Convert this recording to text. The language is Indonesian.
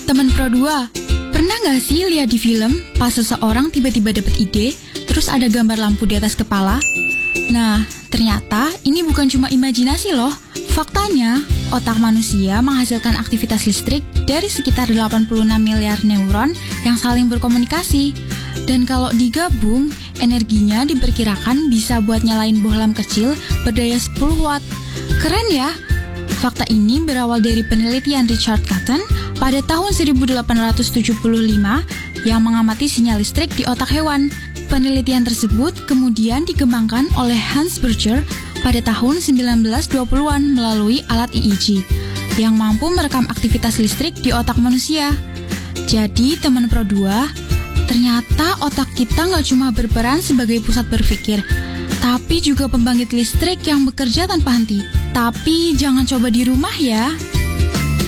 Temen Pro 2, pernah gak sih lihat di film pas seseorang tiba-tiba dapat ide, terus ada gambar lampu di atas kepala? Nah, ternyata ini bukan cuma imajinasi loh. Faktanya, otak manusia menghasilkan aktivitas listrik dari sekitar 86 miliar neuron yang saling berkomunikasi. Dan kalau digabung, energinya diperkirakan bisa buat nyalain bohlam kecil berdaya 10 watt. Keren ya? Fakta ini berawal dari penelitian Richard Catton pada tahun 1875 yang mengamati sinyal listrik di otak hewan. Penelitian tersebut kemudian dikembangkan oleh Hans Berger pada tahun 1920-an melalui alat EEG yang mampu merekam aktivitas listrik di otak manusia. Jadi teman Pro 2, ternyata otak kita nggak cuma berperan sebagai pusat berpikir, tapi juga pembangkit listrik yang bekerja tanpa henti. Tapi jangan coba di rumah ya.